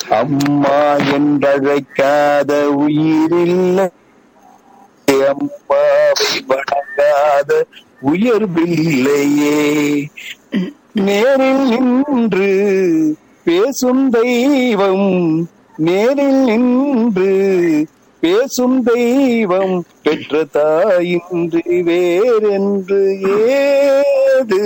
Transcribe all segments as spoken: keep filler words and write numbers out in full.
அம்மா என்றழைக்காத உயிரில்லை, அம்மாவை வணங்காத உயர்வில்லையே. நேரில் நின்று பேசும் தெய்வம், நேரில் நின்று பேசும் தெய்வம், பெற்ற தாயின்றி வேறென்று ஏது.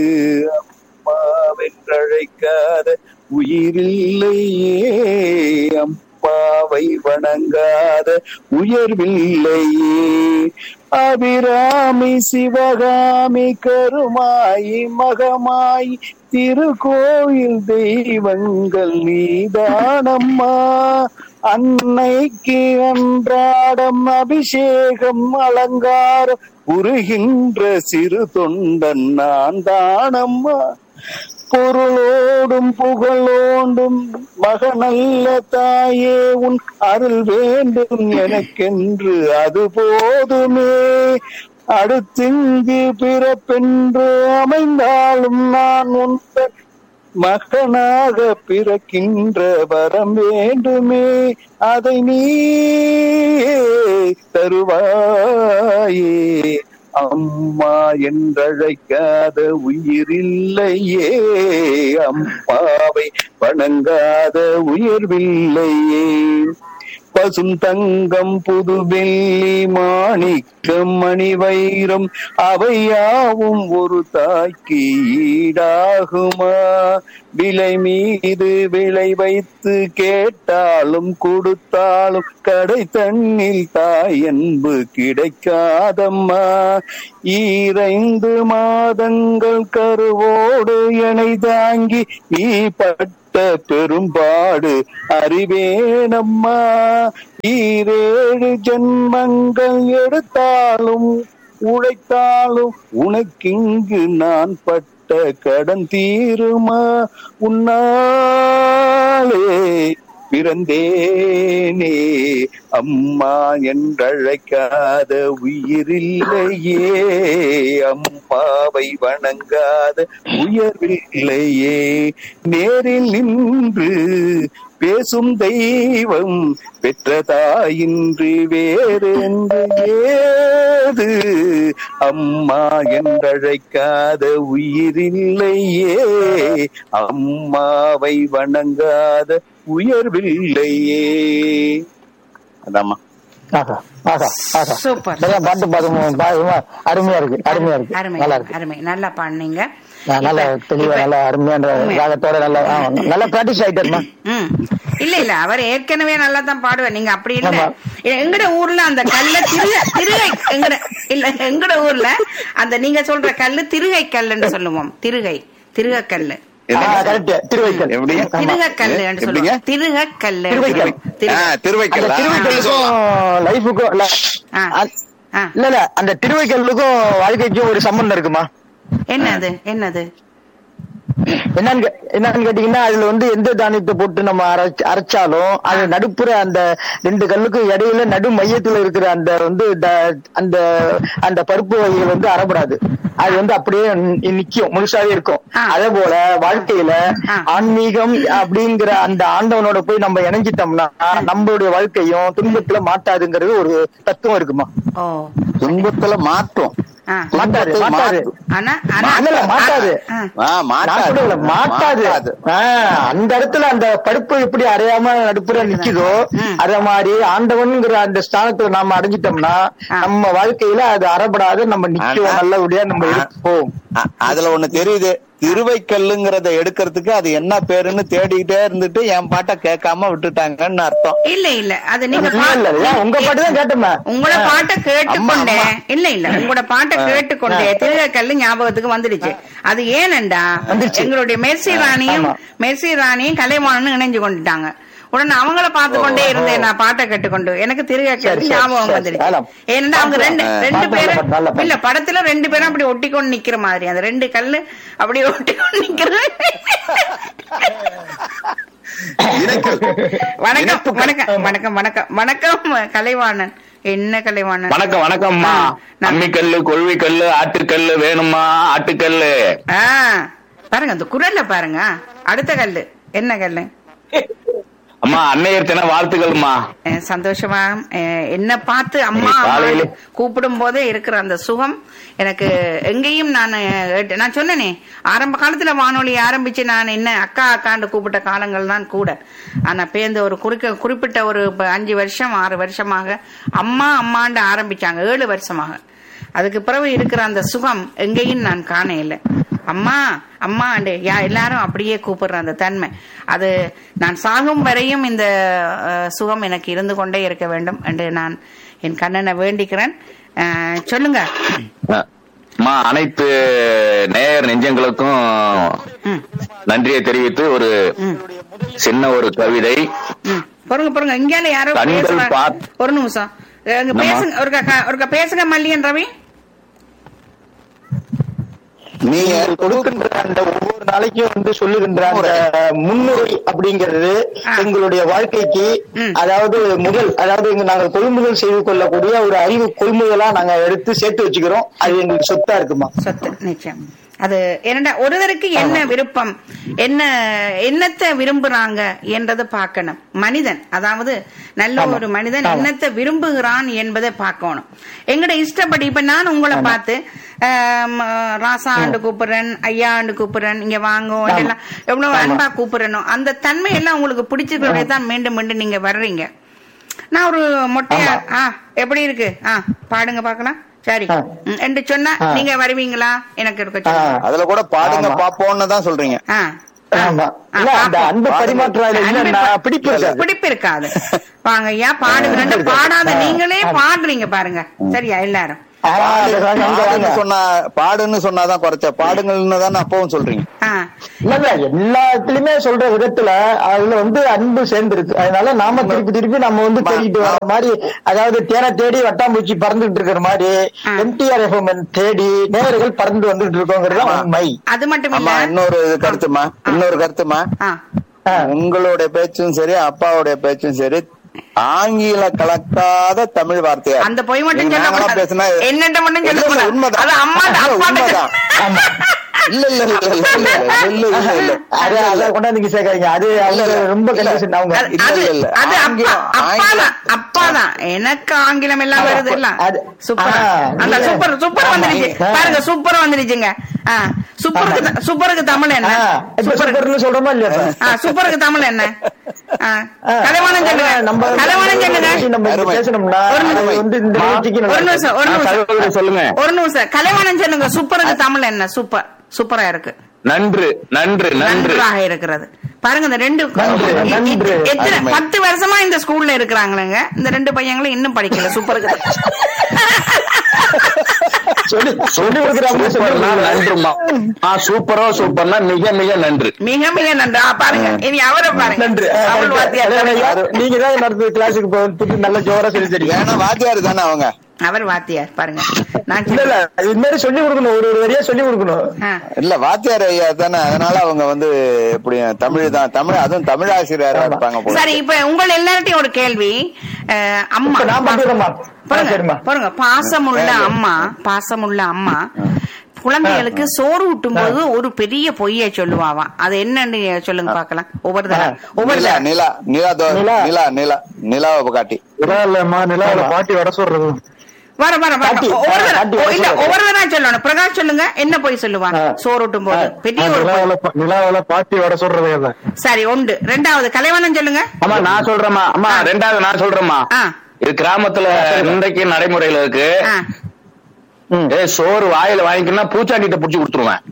அம்மாவென்றழைக்காத உயிரில்லையே, அம்மாவை வணங்காத உயர்வில்லையே. அபிராமி சிவகாமி கருமாயி மகமாயி திருக்கோயில் தெய்வங்கள் நீதானம்மா. அன்னைக்கு அன்றாடம் அபிஷேகம் அலங்காரம் உருகின்ற சிறு தொண்டன் நான் தானம்மா. பொருளோடும் புகழோடும் மகனல்ல தாயே, உன் அருள் வேண்டும் எனக்கென்று அது போதுமே. அடுத்திங்கு பிறப்பென்று அமைந்தாலும் நான் உன் மகனாக பிறக்கின்ற வரம் வேண்டுமே. அதை நீ தருவாயே. அம்மா என்றழைக்காத உயிரில்லையே, அம்மாவை வணங்காத உயர்வில்லையே. பசும் தங்கம் புது வெள்ளி மாணிக்கம் மணி வைரம் அவையாவும் ஒரு தாய்க்கு ஈடாகுமா? விலை மீது விலை வைத்து கேட்டாலும் கொடுத்தாலும் கடை தண்ணில் தாய் அன்பு கிடைக்காதம்மா. ஈரைந்து மாதங்கள் கருவோடு எனை தாங்கி நீ பட்ட பெரும்பாடு அறிவேனம்மா. ஈரேழு ஜென்மங்கள் எடுத்தாலும் உழைத்தாலும் உனக்கிங்கு நான் பட்ட கடன் தீருமா? உன்னாலே பிறந்தேனே, அம்மா என்றழைக்காத உயிரில்லையே, அம்மாவை வணங்காத உயர்வில்லையே. நேரில் நின்று பேசும் தெய்வம், பெற்ற தாயின்றி வேறென்று ஏது. அம்மா என்றழைக்காத உயிரில்லையே, அம்மாவை வணங்காத உயர்வில்லையே. அதாம்மா. சூப்பர். பாட்டு பாருங்க, அருமையா இருக்கு, அருமையா இருக்கு, நல்லா இருக்கு, அருமை. நல்லா பாடுனீங்க, நல்ல தெளிவா, நல்ல அருமையான ராகத்தோட நல்ல நல்ல பிராக்டிஸ் ஆயிட்டா. இல்ல இல்ல, அவர் ஏற்கனவே நல்லா தான் பாடுவார். நீங்க அப்படி இல்ல. எங்கட ஊர்ல அந்த கல்ல திருகை திருகை எங்கட இல்ல எங்கட ஊர்ல அந்த நீங்க சொல்ற கல்லு திருகை கல்லுன்னு சொல்லுவோம். திருகை திருகக்கல்லு திருவைக்கல் அந்த திருவைக்கல்லுக்கும் வாழ்க்கைக்கும் ஒரு சம்பந்தம் இருக்குமா? என்னது என்னது என்னன்னு என்னன்னு கேட்டீங்கன்னா, அதுல வந்து எந்த தானியத்தை போட்டு நம்ம அரைச்சாலும் அது நடுப்புற அந்த ரெண்டு கல்லுக்கும் இடையில நடு மையத்துல இருக்கிற அந்த வந்து அந்த அந்த பருப்பு வகைகள் வந்து அறப்படாது. அது வந்து அப்படியே நிக்கும், முழுசாவே இருக்கும். அதே போல வாழ்க்கையில ஆன்மீகம் அப்படிங்கிற அந்த ஆண்டவனோட போய் நம்ம இணைஞ்சிட்டோம்னா நம்மளுடைய வாழ்க்கையும் துன்பத்துல மாட்டாதுங்கிறது ஒரு தத்துவம் இருக்குமா? துன்பத்துல மாற்றும் மாட்டாது மாட்டாது மாட்டாது. அந்த இடத்துல அந்த பருப்பு எப்படி அறையாம நடுப்புற நிக்குதோ அத மாதிரி ஆண்டவன்ங்கிற அந்த ஸ்தானத்துல நாம அடைஞ்சிட்டோம்னா நம்ம வாழ்க்கையில அது அறப்படாது, நம்ம நிச்சயம் நல்லபடியா நம்ம இருப்போம். அதுல ஒண்ணு தெரியுது, திருவைக்கல்லுங்கிறத எடுக்கிறதுக்கு அது என்ன பேருன்னு தேடிக்கிட்டே இருந்துட்டு என் பாட்டை கேட்காம விட்டுட்டாங்கன்னு அர்த்தம். இல்ல இல்ல, அது நீங்க உங்க பாட்டு தான் கேட்டோமே, உங்களோட பாட்டை கேட்டுக்கொண்டே இல்ல இல்ல உங்களோட பாட்டை கேட்டுக்கொண்டே திருவைக்கல்லு ஞாபகத்துக்கு வந்துடுச்சு. அது ஏனண்டா எங்களுடைய மெர்சி ராணியும் மெர்சி ராணியும் கலைவாணனும் இணைஞ்சு கொண்டுட்டாங்க. உடனே அவங்கள பார்த்து கொண்டே இருந்தேன் நான் பாட்டை கேட்டுக்கொண்டு. எனக்கு திருகைக்கல்லு ஞாபகம் வந்துருச்சு. ஏன்னா அவங்க ரெண்டு ரெண்டு பேரும் இல்ல படத்துல ரெண்டு பேரும் அப்படி ஒட்டிக்கொண்டு நிக்கிற மாதிரி, அந்த ரெண்டு கல்லு அப்படி ஒட்டிக்கொண்டு நிக்கிறது. வணக்கம் வணக்கம் வணக்கம் வணக்கம் வணக்கம் கலைவாணன். என்ன கலைவாணன்? வணக்கம் வணக்கம்மா. அம்மிக்கல்லு கொள்வி கல்லு ஆட்டுக்கல்லு வேணுமா? ஆட்டுக்கல்லு. ஆஹ் பாருங்க அந்த குரல்ல பாருங்க. அடுத்த கல்லு என்ன கல்லு? அம்மா அன்னையர் தின வாழ்த்துக்கள்மா. சந்தோஷமா என்ன பார்த்து அம்மா கூப்பிடும் போதே இருக்கிற அந்த சுகம் எனக்கு எங்கேயும் நான் நான் சொன்னேனே, ஆரம்ப காலத்துல வானொலி ஆரம்பிச்சு நான் என்ன அக்கா அக்காண்டு கூப்பிட்ட காலங்கள் தான் கூட. ஆனா பேருந்து ஒரு குறிக்க குறிப்பிட்ட ஒரு அஞ்சு வருஷம் ஆறு வருஷமாக அம்மா அம்மாண்டு ஆரம்பிச்சாங்க, ஏழு வருஷமாக. அதுக்கு பிறகு இருக்கிற அந்த சுகம் எங்கேயும் நான் காண இல்லை. அம்மா அம்மா அண்டே யா எல்லாரும் அப்படியே கூப்பிடுற அந்த தன்மை, அது நான் சாகும் வரையும் இந்த சுகம் எனக்கு இருந்து கொண்டே இருக்க வேண்டும் என்று நான் என் கண்ணனை வேண்டிக்கிறேன். சொல்லுங்க அனைத்து நேயர் நெஞ்சங்களுக்கும் நன்றியை தெரிவித்து ஒரு சின்ன ஒரு கவிதை. பொறுங்க பொறுங்க, இங்கால யாரோ ஒரு நிமிஷம் பேசுங்க, ஒரு பேசுங்க மல்லியன் ரவி. நீங்க கொடுக்கின்ற அந்த ஒவ்வொரு நாளைக்கும் வந்து சொல்லுகின்ற அந்த முன்னுரை அப்படிங்கிறது எங்களுடைய வாழ்க்கைக்கு, அதாவது முதல், அதாவது நாங்கள் கொள்முதல் செய்து கொள்ளக்கூடிய ஒரு அறிவு கொள்முதலா நாங்க எடுத்து சேர்த்து வச்சுக்கிறோம். அது எங்களுக்கு சொத்தா இருக்குமா? சொத்து நிச்சயம். அது என்னடா ஒருவருக்கு என்ன விருப்பம், என்ன என்னத்தை விரும்புறாங்க என்றதை பார்க்கணும். மனிதன், அதாவது நல்ல ஒரு மனிதன் என்னத்தை விரும்புகிறான் என்பதை பார்க்கணும். எங்கட இஷ்டப்படி இப்ப நான் உங்களை பார்த்து ராசா ஆண்டு கூப்பிடுறேன், ஐயா ஆண்டு கூப்பிடுறேன், இங்க வாங்கும் எல்லாம் எவ்வளவு அன்பா கூப்பிடுறனோ அந்த தன்மை எல்லாம் உங்களுக்கு பிடிச்சிருக்கிறதே தான் மீண்டும் மீண்டும் நீங்க வர்றீங்க. நான் ஒரு மொட்டையா ஆஹ் எப்படி இருக்கு ஆஹ் பாடுங்க பாக்கலாம் சரி என்று சொன்னா நீங்க வருவீங்களா? எனக்கு இருக்க அதுல கூட பாடுங்க பாப்போம்னு தான் சொல்றீங்க. பிடிப்பு இருக்காது. வாங்க ஐயா பாடுங்க, பாடாத நீங்களே பாடுறீங்க பாருங்க. சரியா? எல்லாரும் சொன்னா பாடுன்னு சொன்னாதான் குறைச்ச பாடுங்கள்னு தானே அப்பவும் சொல்றீங்க. எல்லாத்துலயுமே சொல்ற விதத்துல அதுல வந்து அன்பு சேர்ந்துருக்கு. அதனால நாம திருப்பி திருப்பி நம்ம வந்து தேடிட்டு வர மாதிரி, அதாவது தேனை தேடி வட்டாம்பூச்சி பறந்துட்டு இருக்கிற மாதிரி எம்டிஆர் எஃப்எம் தேடி நேயர்கள் பறந்து வந்துட்டு இருக்கோங்கிறது உண்மை. அது மட்டும் இல்ல, இன்னொரு கருத்துமா இன்னொரு கருத்துமா உங்களுடைய பேச்சும் சரி அப்பாவுடைய பேச்சும் சரி ஆங்கில கலக்காத தமிழ் வார்த்தையா அந்த பொய் மட்டும் பேசினா என்னட்ட மட்டும் சொல்ல உண்மைதான். இல்ல இல்ல இல்ல இல்ல இல்ல இல்ல அது அத கொண்டாந்து சேர்க்காதீங்க. அது ரொம்ப கன்ஃபியூஷன். அவங்க இல்ல அது அப்பாதான் அப்பாதான் எனக்கு ஆங்கிலம் எல்லாம் வருது எல்லாம் சூப்பர். அந்த சூப்பர் சூப்பர் வந்துருச்சு பாருங்க, சூப்பர் வந்துருச்சுங்க. சூப்பருக்கு சூப்பருக்கு தமிழ் என்ன? சூப்பர்னு சொல்றோமா இல்லையா? சூப்பருக்கு தமிழ் என்ன? கலைவாணன் சொல்லுங்க, நம்ம கலைவாணன் சொல்லுங்க. பேசணும்னா வந்து இந்த ஒரு நிமிஷம் ஒரு நிமிஷம் சொல்லுங்க ஒரு நிமிஷம் கலைவாணன் சொல்லுங்க. சூப்பருக்கு தமிழ் என்ன? சூப்பர் சூப்பரா இருக்கு. நன்று நன்று நன்றாக இருக்கிறது. பாருங்க இந்த ரெண்டு எத்தனை பத்து வருஷமா இந்த ஸ்கூல்ல இருக்கிறாங்களேங்க, இந்த ரெண்டு பையங்களும் இன்னும் படிக்கல. சூப்பருக்கு சூப்பரோ சூப்பர்னா மிக மிக நன்று, மிக மிக நன்று. பாருங்க இனி அவரை பாருங்க. நீங்க தான் நடத்து கிளாஸுக்கு போய் நல்ல ஜோரா சொல்லி தெரியும். ஏன்னா வாத்தியார் தானே அவங்க. அவர் வாத்தியார் பாருங்க. நான் இது மாதிரி சொல்லி கொடுக்கணும், ஒரு ஒரு வரியா சொல்லி கொடுக்கணும். இல்ல வாத்தியார் ஐயா தானே, அதனால அவங்க வந்து எப்படி தமிழ் தான் தமிழ், அதுவும் தமிழ் ஆசிரியரா இருப்பாங்க. சரி, இப்ப உங்கள் எல்லார்ட்டையும் ஒரு கேள்வி. அம்மா பாருங்க, பாசமுள்ள அம்மா பாசமுள்ள அம்மா குழந்தைகளுக்கு சோறு ஊட்டும் போது ஒரு பெரிய பொய்ய சொல்லுவாவாம். அது என்னன்னு சொல்லுங்க பாக்கலாம். ஒவ்வொரு தரம் ஒவ்வொரு நிலா நிலா நிலா நிலா நிலாவை காட்டி நிலாவில பாட்டி வர சொல்றது வர வர ஒவ்வொரு இல்ல ஒவ்வொரு தரம் சொல்லணும். பிரகாஷ் சொல்லுங்க, என்ன பொய் சொல்லுவாங்க சோறு ஊட்டும் போது? பெரிய நிலாவில பாட்டி வர சொல்றது. சரி, ஒன்று. ரெண்டாவது கலைவாணன் சொல்லுங்க. அம்மா நான் சொல்றேம்மா. அம்மா ரெண்டாவது நான் சொல்றேம்மா. இது கிராமத்துல இன்றைக்கு நடைமுறையில இருக்கு. சோறு வாயில வாங்கிக்கணும்னா பூச்சாண்டிட்ட புடிச்சு கொடுத்துருவேன்.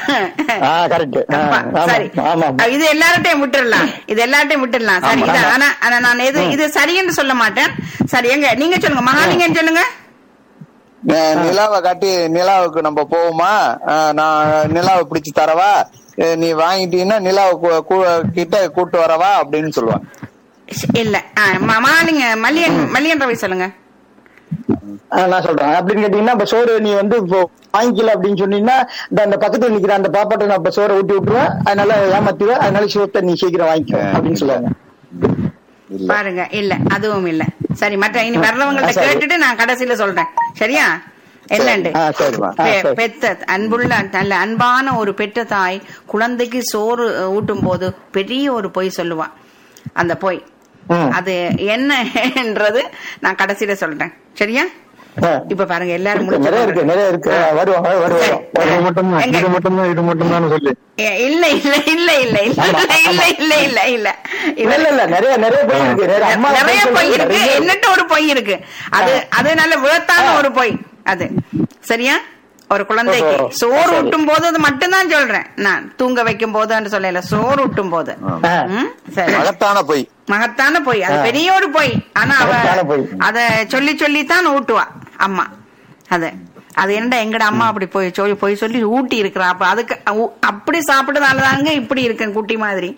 இது எல்லார்ட்டையும் விட்டுடலாம், இது எல்லார்ட்டையும் விட்டுடலாம். சரி, ஆனா நான் எது இது சரின்னு சொல்ல மாட்டேன். சரி, எங்க நீங்க சொல்லுங்க, மகாலிங்கன்னு சொல்லுங்க. நிலாவை காட்டி நிலாவுக்கு நம்ம போவோமா, நான் நிலாவை பிடிச்சு தரவா, நீ வாங்கிட்டீங்கன்னா நிலாவை கிட்ட கூட்டு வரவா அப்படின்னு சொல்லுவாங்க. இல்ல மகாலிங்க மல்லியன் மல்லியன் ரவி சொல்லுங்க. நான் சொல்றேன் அப்படின்னு கேட்டீங்கன்னா, இப்ப சோறு நீ வந்து வாங்கிக்கல அப்படின்னு சொன்னீங்கன்னா, அந்த பக்கத்துல நிக்கிற அந்த பாப்பாட்ட நான் இப்ப சோறை ஊட்டி விட்டுருவேன், அதனால ஏமாத்திடுவேன், அதனால சோத்தை நீ சீக்கிரம் வாங்கிக்க அப்படின்னு சொல்லுவாங்க. பாருங்க, இல்ல அதுவும் இல்ல. சரி, மற்ற இனி வர்றவங்கள்ட்ட கேட்டுட்டு நான் கடைசியில சொல்றேன். சரியா? என்னண்டு பெத்த அன்புள்ள நல்ல அன்பான ஒரு பெற்ற தாய் குழந்தைக்கு சோறு ஊட்டும் போது பெரிய ஒரு பொய் சொல்லுவான். அந்த பொய் அது என்னன்றது நான் கடைசியில சொல்றேன். சரியா? இப்ப பாருங்க எல்லாரும் நிறைய இருக்கு நிறைய இருக்கு வருவாங்க வருவாங்க இது மட்டும்தான் இது மட்டும்தான் சொல்லி இல்ல இல்ல இல்ல இல்ல இல்ல இல்ல இல்ல இல்ல இல்ல இல்ல இல்ல நிறைய நிறைய பொய் இருக்கு நிறைய பொய் இருக்கு. என்னட்ட ஒரு பொய் இருக்கு. அது அது நல்ல வேத்தான ஒரு பொய் அது. சரியா? ஒரு குழந்தைக்கு சோறு ஊட்டும் போது அது மட்டும்தான் சொல்றேன் நான், தூங்க வைக்கும் போது சொல்லல, சோறு ஊட்டும் போது. மகத்தான பொய் மகத்தான பொய் அது பெரிய ஒரு பொய். ஆனா அவ அத சொல்லி சொல்லித்தான் ஊட்டுவா அம்மா. அது அது என்னடா எங்கட அம்மா அப்படி போய் சொல்லி போய் சொல்லி ஊட்டி இருக்கிறா. அப்ப அதுக்கு அப்படி சாப்பிட்டதாலதாங்க இப்படி இருக்கேன் குட்டி மாதிரி.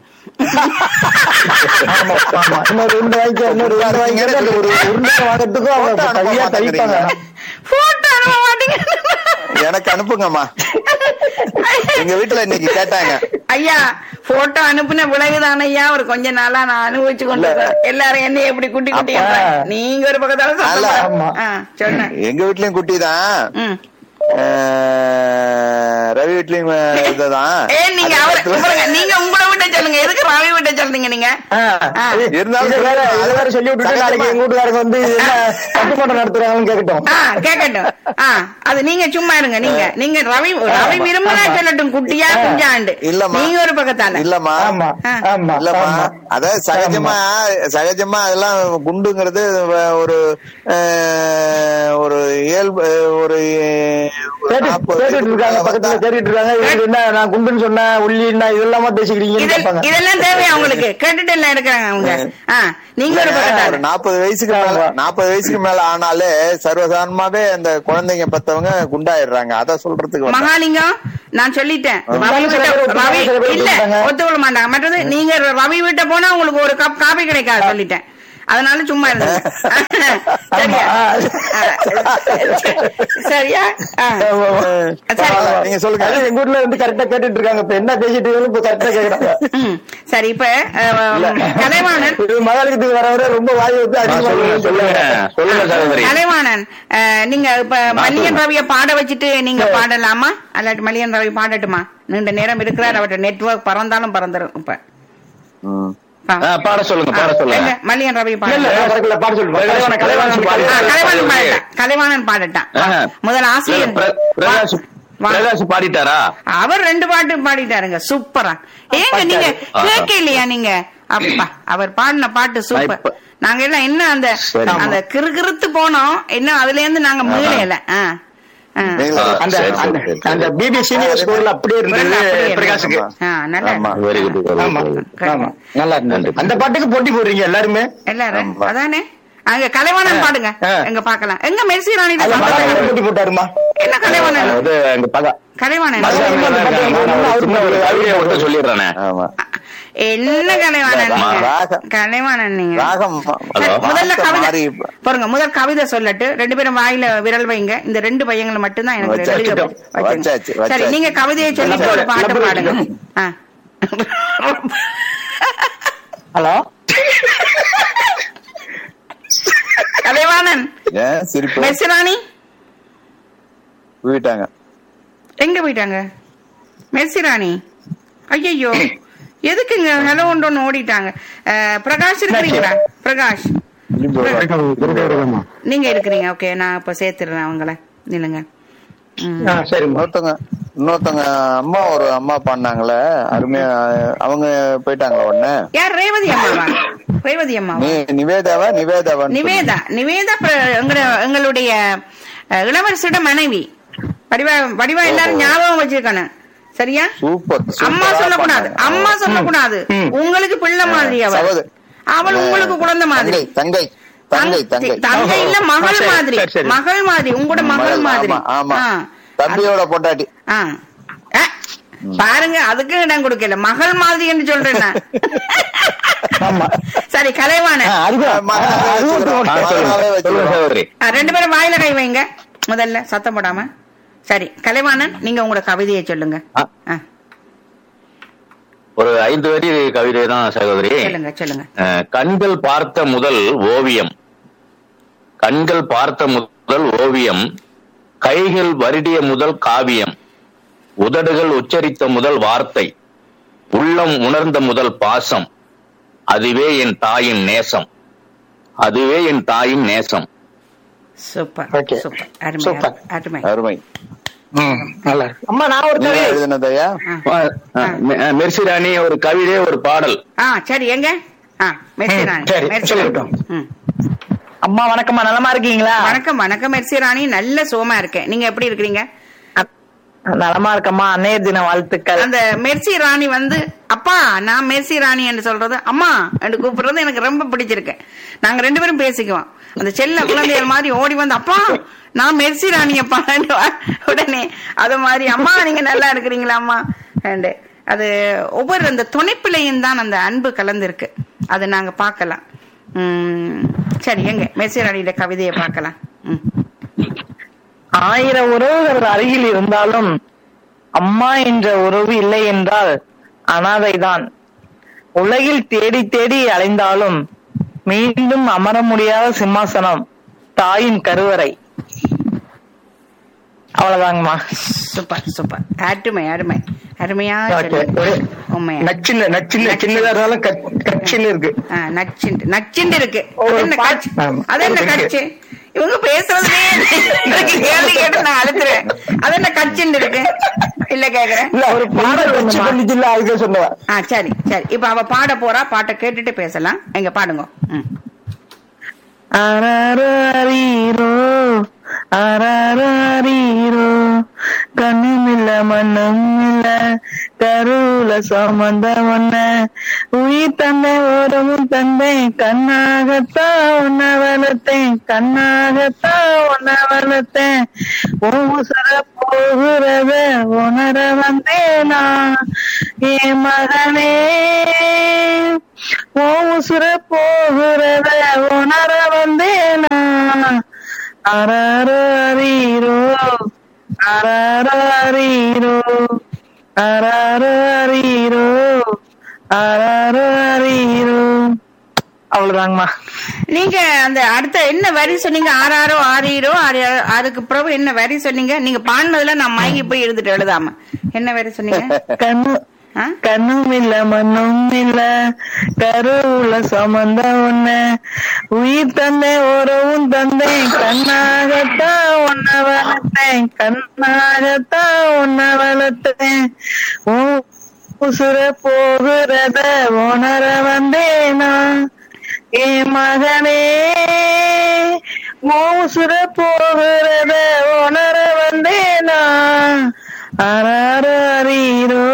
எனக்கு அனுப்புங்கம்மா. எங்க வீட்டுல இன்னைக்கு கேட்டாங்க. ஐயா போட்டோ அனுப்புன விளைவுதான ஐயா ஒரு கொஞ்ச நாளா நான் அனுபவிச்சு கொண்டு எல்லாரும் என்ன எப்படி குட்டி குட்டி நீங்க ஒரு பக்கத்தால சொன்னேன். எங்க வீட்லயும் குட்டிதான், ரவி வீட்லயும் இதுதான். நீங்க நீங்க உங்களை விட்ட சொல்லுங்க, எதுக்கு ரவி விட்ட சொல்றீங்க நீங்க? இருந்தாலும் சொல்லி விட்டு நாளைக்கு எங்க வீட்டுக்காரங்க வந்து கட்டுப்பாட்டம் நடத்துறாங்கன்னு கேட்கட்டும் கேட்கட்டும். அது நீங்க சும்மா இருங்க. நீங்க நீங்க ரவி ரவி விரும்பினா சொல்லட்டும் குட்டியா குஞ்சாண்டு. நீங்க ஒரு பக்கத்தால இல்லம்மா இல்லம்மா அதாவது சகஜமா சகஜமா அதெல்லாம் குண்டுங்கிறது ஒரு ஒரு இயல்பு ஒரு இதெல்லாம் தேவையா உங்களுக்கு? கேட்டுட்டு எல்லாம் இருக்காங்க அவங்க. நீங்க ஒரு நாற்பது வயசுக்கு மேல நாற்பது வயசுக்கு மேல ஆனாலே சர்வசாதாரணமாவே அந்த குழந்தைங்க பத்தவங்க குண்டாயிடுறாங்க. அத சொல்றதுக்கு மகாலிங்கம் நான் சொல்லிட்டேன். ரவி இல்ல ஒத்துக்கொள்ள மாட்டாங்க. மற்றது நீங்க ரவி வீட்டை போனா உங்களுக்கு ஒரு கப் காபி கிடைக்காது சொல்லிட்டேன். அதனால சும்மா இருந்தேன். சரியா? நீங்க சொல்லுங்க. எங்க ஊர்ல வந்து கரெக்டா கேட்டுட்டு இருக்காங்க. இப்ப என்ன பேசிட்டு இப்ப கரெக்டா கேக்குறாங்க. சரி இப்ப கலைவாணன் மகாலிங்கத்துக்கு வரவரை ரொம்ப வாய் வந்து அதிகமாக கலைவாணன் நீங்க இப்ப மல்லியன் ரவிய பாட வச்சுட்டு நீங்க பாடலாமா? அல்லாட்டி மல்லியன் ரவி பாடட்டுமா? நீண்ட நேரம் இருக்கிறார். அவர்கிட்ட நெட்வொர்க் பறந்தாலும் பறந்துரும். இப்ப பாட சொல்லுங்க பாட சொல்லுங்க மல்லியன் ரவி கலைவாணன் பாடட்டான். முதல் ஆசிரியர் பிரகாஷ் பாடிட்டாரா? அவர் ரெண்டு பாட்டு பாடிட்டாருங்க. சூப்பரா. ஏங்க நீங்க கேட்க இல்லையா நீங்க? அப்பா அவர் பாடின பாட்டு சூப்பர். நாங்க எல்லாம் என்ன அந்த அந்த கிறுகிறுத்து போனோம். என்ன அதுல இருந்து நாங்க மீளல. அந்த பிபி சீனியர் ஸ்கூல்ல அப்படியே இருந்தது பிரகாஷுக்கு. நல்லா இருந்தது. அந்த பாட்டுக்கு போட்டி போடுறீங்க எல்லாருமே எல்லாரும் அதானே. அங்க கலைவாணன் பாடுங்க எங்க பாக்கலாம். எங்க மெர்சி ராணி போட்டி போட்டாருமா? என்ன கலைவாணன் கலைவாணன் சொல்லிடுறானே. என்ன கலைவாணன் கலைவாணன் நீங்க முதல்ல கவிதை பாருங்க. முதல் கவிதை சொல்லட்டு ரெண்டு பேரும் வாயில விரல் வைங்க. இந்த ரெண்டு பையங்களை மட்டும்தான் எனக்கு. சரி நீங்க கவிதையை சொல்லிட்டு ஒரு பாட்டு பாடுங்க. ஹலோ கலைவாணன் மெர்சி ராணி போயிட்டாங்க. எங்க போயிட்டாங்க மெர்சி ராணி? ஐயோ எதுக்குங்க ஹலோ ஒன்று ஓடிட்டாங்க. பிரகாஷ் இருக்கிறீங்களா? பிரகாஷ் நீங்க இருக்கிறீங்க. ஓகே நான் இப்ப சேர்த்துறேன் அவங்கள. நில்லுங்க. சரி. இன்னொருத்தவங்க இன்னொருத்தவங்க அம்மா ஒரு அம்மா பாடினாங்களே அருமையா. அவங்க போயிட்டாங்களா உடனே? யார்? ரேவதி அம்மாவா? ரேவதி அம்மா நிவேதாவா? நிவேதாவா? நிவேதா நிவேதா எங்களுடைய இளவரசியோட மனைவி. வடிவா வடிவா எல்லாரும் ஞாபகம் வச்சிருக்கணும். சரியா? சூப்பர். அம்மா சொல்லக்கூடாது. அம்மா சொல்லக்கூடாது. உங்களுக்கு பிள்ளை மாதிரி அவள். அவள் உங்களுக்கு குழந்தை மாதிரி. தங்கை தங்கை தங்கை தங்கை இல்ல மகள் மாதிரி. மகள் மாதிரி உங்களோட மகள் மாதிரி. தம்பியோட பொண்டாட்டி. பாருங்க அதுக்கு இடம் கொடுக்கல. மகள் மாதிரி என்று சொல்றேன். சரி கலைவாணன் ரெண்டு பேரும் வாயில கை வைங்க முதல்ல சத்தம் போடாம. சரி கலைவாணன் நீங்க உங்களோட கவிதையை சொல்லுங்க. ஒரு ஐந்து வரி கவிதை தான் சகோதரி. சொல்லுங்க சொல்லுங்க. கண்கள் பார்த்த முதல் ஓவியம், கண்கள் பார்த்த முதல் ஓவியம், கைகள் வருடிய முதல் காவியம், உதடுகள் உச்சரித்த முதல் வார்த்தை, உள்ளம் உணர்ந்த முதல் பாசம், அதுவே என் தாயின் நேசம், அதுவே என் தாயின் நேசம். Super Okay. சூப்பர் அருமை சூப்பர். அருமை அருமை. ம், நல்லா இருக்கு. அம்மா நான் ஒரு நீங்க கவி எழுதினதையா? மெர்சி ராணி ஒரு கவிதை ஒரு பாடல். ஆ சரி எங்க ஆ மெர்சி ம், ராணி சரி, மெர்சி சொல்லட்டும். ராணி. ம். அம்மா வணக்கம்மா, நலமா இருக்கீங்களா? வணக்கம் வணக்கம் மெர்சி ராணி, நல்ல சுகமா இருக்கேன். நீங்க எப்படி இருக்கிறீங்க? நலமா இருக்கம்மா. அன்னைய தின வாழ்த்துக்கள். அந்த மெர்சி ராணி வந்து அப்பா நான் மெர்சி ராணி என்று சொல்றது அம்மா என்று கூப்பிடுறது எனக்கு ரொம்ப பிடிச்சிருக்கு. நாங்க ரெண்டு பேரும் பேசிக்குவோம். அந்த செல்ல குழந்தைகள் மாதிரி ஓடி வந்து அப்பா நான் மெர்சி ராணி அப்பா உடனே அது மாதிரி அம்மா நீங்க நல்லா இருக்கிறீங்களா அம்மா and அது ஒவ்வொரு அந்த துணைப்பிலையும் தான் அந்த அன்பு கலந்துருக்கு. அது நாங்க பார்க்கலாம். உம் சரி எங்க மெர்சி ராணியோட கவிதையை பார்க்கலாம். ம் ஆயிரம் உறவுகள் அருகில் இருந்தாலும் அம்மா என்ற உறவு இல்லை என்றால் அனாதைதான். உலகில் தேடி தேடி அலைந்தாலும் மீண்டும் அமர முடியாத சிம்மாசனம் தாயின் கருவறை. அவ்வளவுதாங்கம்மா. சூப்பர் சூப்பர் அருமை அருமை அருமையா Okay. சொன்னீங்க. ஒரு உண்மையா நச்சின்ன நச்சின்ன சின்னதா இருந்தாலும் கச்- கச்சின்னு இருக்கு. ஆ, நச்சுண்டு நச்சுண்டு இருக்கு. ஒரு அது என்ன பாட்டு. கட்சி? ஆமா. அது என்ன ஒரு கட்சி? இவங்க பேசுறதே எனக்கு கேள்வி கேட்டு நான் அழுத்துறேன். அது என்ன கட்சின்னு இருக்கு? இல்ல கேக்குறேன். இல்ல ஒரு பாடல் வச்சு பண்ணிச்சுல அதுக்கு சொன்னேன். ஆ சரி சரி இப்ப அவ பாட போறா. பாட்டை கேட்டுட்டு பேசலாம். எங்க பாடுங்க. ம். அரரரீரோ அரரரீரோ கண்ணும் இல்ல மண்ணும் இல்ல கருவுல சம்பந்தம் ஒன்ன உயிர் தந்தை ஓரமும் தந்தை கண்ணாகத்தான் உன்ன வளர்த்தேன் கண்ணாகத்தான் உன்ன வளர்த்தேன் உசுர போகிறத உணர வந்தேனா என் மகனே உசுர போகிறத உணர வந்தேனா அரரரீரோ அரரரீரோ அரரரீரோ அரரரீரோ. அவ்வளவுதாங்கம்மா. நீங்க அந்த அடுத்த என்ன வரி சொன்னீங்க? ஆறாரோ ஆறீரோ ஆறு அதுக்கு பிறகு என்ன வரி சொன்னீங்க? நீங்க பாடினதுல நான் மயங்கி போய் எழுதிட்டு எழுதாம என்ன வரி சொன்னீங்க? கண்ணு ஆ? கண்ணும் இல்ல மண்ணும் இல்ல கருவுல சம்பந்தம் ஒண்ணு உயிர் தந்தை உறவும் தந்தை கண்ணாகத்தான் உன்ன வளர்த்தேன் கண்ணாகத்தான் உன்ன வளர்த்தேன் உசுர போகிறத உணர வந்தேனா என் மகனே உசுர போகிறத உணர வந்தேனா அரரரீரோ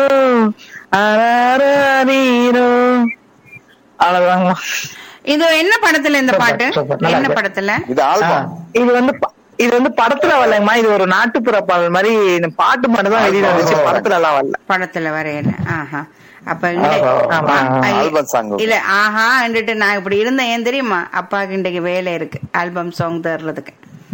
அரரரீரோ. அவ்வளவுதாங்க. இது என்ன படத்துல இந்த பாட்டு? சூப்பர், நல்லா என்ன இருக்கு. படத்துல? இது ஆல்பம். இது வந்து ப- இது வந்து படத்துல வரலங்கம்மா. இது ஒரு நாட்டுப்புற பாடல் மாதிரி இந்த பாட்டு மட்டும் தான் வெளியில வந்துச்சு. படத்துல எல்லாம் வரல. படத்துல வரையல. ஆஹா அப்ப இங்க- ஆமா. ஐ- ஆல்பம் சாங். இல்ல ஆஹா என்றுட்டு நான் இப்படி இருந்தேன். ஏன் தெரியுமா? அப்பாவுக்கு இன்றைக்கு வேலை இருக்கு ஆல்பம் சாங் தர்றதுக்கு.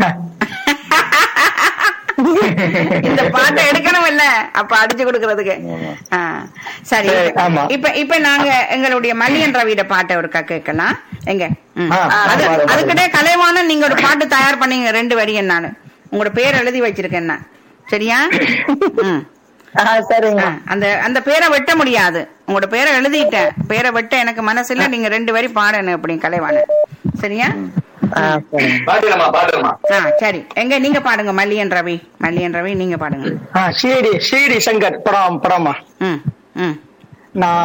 இந்த பாட்டை எடுக்கணும் இல்ல அப்ப அடிச்சு கொடுக்கறதுக்கு. ஆ, சரி சரி, ஆமா. இப்ப இப்ப நாங்க எங்களுடைய மல்லியன் ரவியோட பாட்டை ஒருக்கா கேட்கலாம். எங்க ம். ஆ, அது பாருங்க. அதுக்கிட்டே கலைவான நீங்க ஒரு பாட்டு தயார் பண்ணீங்க. ரெண்டு வரி நானு உங்களோட பேர் எழுதி வச்சிருக்கேன் நான். சரியா? ம். ஆ, சரிங்க. ஆ, அந்த அந்த பேரை வெட்ட முடியாது. உங்களோட பேரை எழுதிட்டேன். பேரை வெட்ட எனக்கு மனசுல நீங்க ரெண்டு வரி பாடணும் அப்படி கலைவான. சரியா? ஆ, சரிங்க. பாடுறமா பாடுறமா ஆ சரி எங்க நீங்க பாடுங்க. மல்லியன் ரவி மல்லியன் ரவி நீங்க பாடுங்க. ஆ, ஷீடி ஷீடி சங்கர் படம் படமா ம் ம் நான்